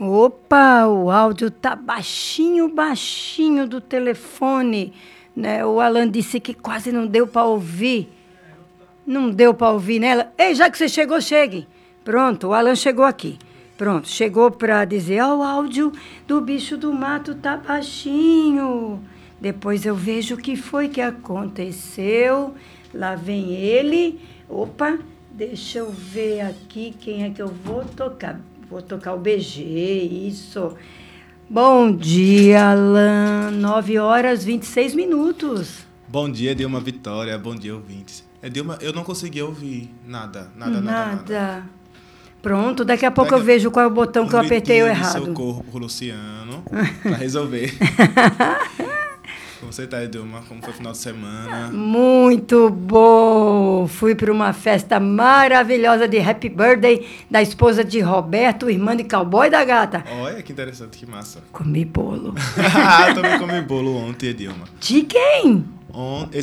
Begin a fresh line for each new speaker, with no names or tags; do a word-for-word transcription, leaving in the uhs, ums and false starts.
Opa, o áudio tá baixinho, baixinho do telefone, né? O Alan disse que quase não deu para ouvir. Não deu para ouvir, né? Ei, já que você chegou, chegue. Pronto, o Alan chegou aqui. Pronto, chegou para dizer, ó, oh, o áudio do bicho do mato tá baixinho. Depois eu vejo o que foi que aconteceu. Lá vem ele. Opa, deixa eu ver aqui quem é que eu vou tocar. Vou tocar o B G, isso. Bom dia, Alan. nove horas e vinte e seis minutos.
Bom dia, Dilma Vitória. Bom dia, ouvintes. É, Dilma, eu não consegui ouvir nada, nada, nada, nada.
Nada. Pronto, daqui a pouco daqui eu vejo qual é o botão um que eu apertei eu errado.
Socorro pro Luciano, para resolver. Como você tá, Dilma? Como foi o final de semana?
Muito bom! Fui para uma festa maravilhosa de Happy Birthday da esposa de Roberto, irmã de cowboy da gata.
Olha, que interessante, que massa.
Comi bolo.
Eu também comi bolo ontem, Dilma.
De quem?
On...